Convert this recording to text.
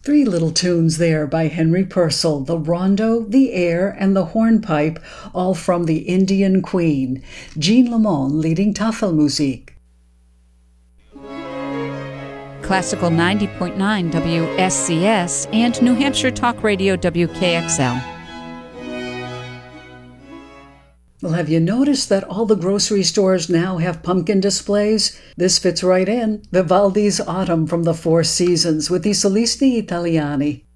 Three little tunes there by Henry Purcell, the rondo, the air, and the hornpipe, all from the Indian Queen, Jean Lamont leading Tafelmusik. Classical 90.9 WSCS and New Hampshire Talk Radio WKXL. Well, have you noticed that all the grocery stores now have pumpkin displays? This fits right in. Vivaldi's Autumn from the Four Seasons with the Solisti Italiani.